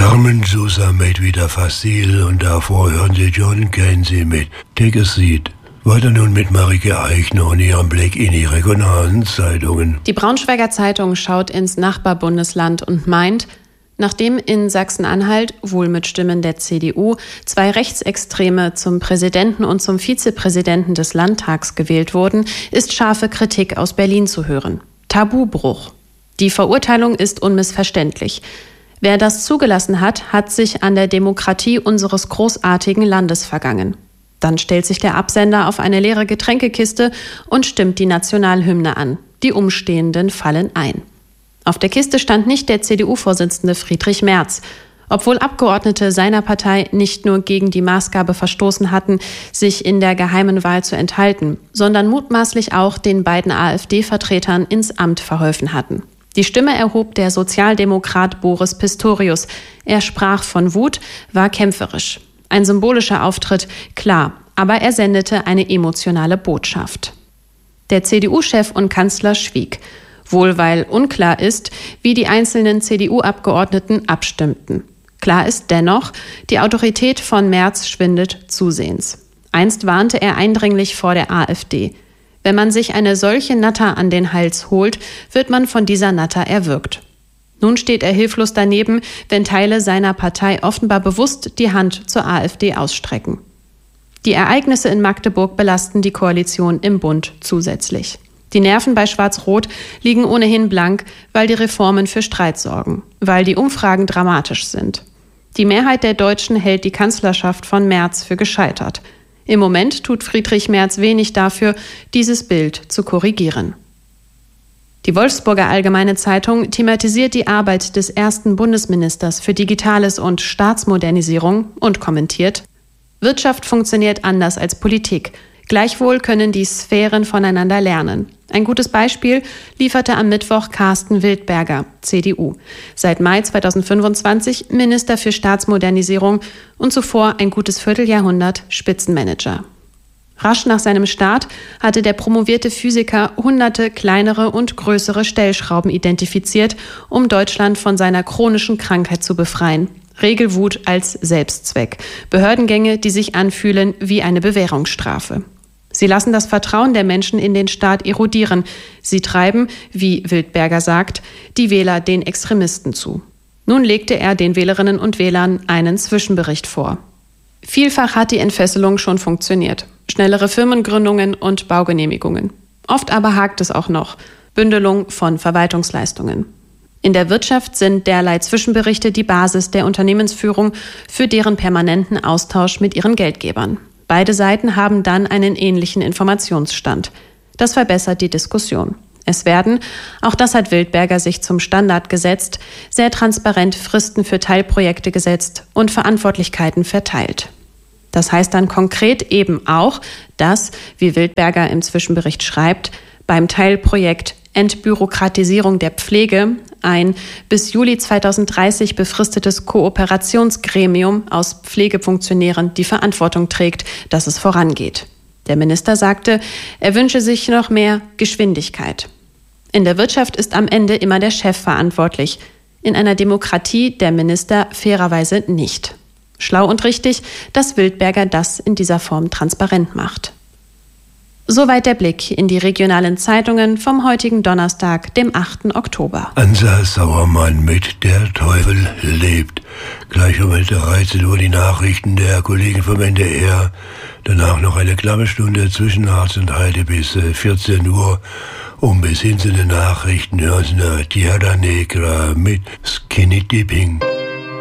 Carmen Sousa mit wieder Facile und davor hören Sie John Kenzie mit Take a Seat. Weiter nun mit Marike Eichner und ihrem Blick in die regionalen Zeitungen. Die Braunschweiger Zeitung schaut ins Nachbarbundesland und meint, nachdem in Sachsen-Anhalt, wohl mit Stimmen der CDU, 2 Rechtsextreme zum Präsidenten und zum Vizepräsidenten des Landtags gewählt wurden, ist scharfe Kritik aus Berlin zu hören. Tabubruch. Die Verurteilung ist unmissverständlich. Wer das zugelassen hat, hat sich an der Demokratie unseres großartigen Landes vergangen. Dann stellt sich der Absender auf eine leere Getränkekiste und stimmt die Nationalhymne an. Die Umstehenden fallen ein. Auf der Kiste stand nicht der CDU-Vorsitzende Friedrich Merz, obwohl Abgeordnete seiner Partei nicht nur gegen die Maßgabe verstoßen hatten, sich in der geheimen Wahl zu enthalten, sondern mutmaßlich auch den beiden AfD-Vertretern ins Amt verholfen hatten. Die Stimme erhob der Sozialdemokrat Boris Pistorius. Er sprach von Wut, war kämpferisch. Ein symbolischer Auftritt, klar, aber er sendete eine emotionale Botschaft. Der CDU-Chef und Kanzler schwieg, wohl weil unklar ist, wie die einzelnen CDU-Abgeordneten abstimmten. Klar ist dennoch, die Autorität von Merz schwindet zusehends. Einst warnte er eindringlich vor der AfD. Wenn man sich eine solche Natter an den Hals holt, wird man von dieser Natter erwürgt. Nun steht er hilflos daneben, wenn Teile seiner Partei offenbar bewusst die Hand zur AfD ausstrecken. Die Ereignisse in Magdeburg belasten die Koalition im Bund zusätzlich. Die Nerven bei Schwarz-Rot liegen ohnehin blank, weil die Reformen für Streit sorgen, weil die Umfragen dramatisch sind. Die Mehrheit der Deutschen hält die Kanzlerschaft von Merz für gescheitert. Im Moment tut Friedrich Merz wenig dafür, dieses Bild zu korrigieren. Die Wolfsburger Allgemeine Zeitung thematisiert die Arbeit des ersten Bundesministers für Digitales und Staatsmodernisierung und kommentiert: Wirtschaft funktioniert anders als Politik. Gleichwohl können die Sphären voneinander lernen. Ein gutes Beispiel lieferte am Mittwoch Carsten Wildberger, CDU. Seit Mai 2025 Minister für Staatsmodernisierung und zuvor ein gutes Vierteljahrhundert Spitzenmanager. Rasch nach seinem Start hatte der promovierte Physiker hunderte kleinere und größere Stellschrauben identifiziert, um Deutschland von seiner chronischen Krankheit zu befreien. Regelwut als Selbstzweck. Behördengänge, die sich anfühlen wie eine Bewährungsstrafe. Sie lassen das Vertrauen der Menschen in den Staat erodieren. Sie treiben, wie Wildberger sagt, die Wähler den Extremisten zu. Nun legte er den Wählerinnen und Wählern einen Zwischenbericht vor. Vielfach hat die Entfesselung schon funktioniert. Schnellere Firmengründungen und Baugenehmigungen. Oft aber hakt es auch noch. Bündelung von Verwaltungsleistungen. In der Wirtschaft sind derlei Zwischenberichte die Basis der Unternehmensführung für deren permanenten Austausch mit ihren Geldgebern. Beide Seiten haben dann einen ähnlichen Informationsstand. Das verbessert die Diskussion. Es werden, auch das hat Wildberger sich zum Standard gesetzt, sehr transparent Fristen für Teilprojekte gesetzt und Verantwortlichkeiten verteilt. Das heißt dann konkret eben auch, dass, wie Wildberger im Zwischenbericht schreibt, beim Teilprojekt Entbürokratisierung der Pflege ein bis Juli 2030 befristetes Kooperationsgremium aus Pflegefunktionären die Verantwortung trägt, dass es vorangeht. Der Minister sagte, er wünsche sich noch mehr Geschwindigkeit. In der Wirtschaft ist am Ende immer der Chef verantwortlich. In einer Demokratie der Minister fairerweise nicht. Schlau und richtig, dass Wildberger das in dieser Form transparent macht. Soweit der Blick in die regionalen Zeitungen vom heutigen Donnerstag, dem 8. Oktober. Ansa Sauermann mit Der Teufel lebt. Gleich um 13 Uhr die Nachrichten der Kollegen vom NDR. Danach noch eine knappe Stunde zwischen Harz und Heide bis 14 Uhr. Bis hin zu den Nachrichten hören Sie Tierra Negra mit Skinny Dipping.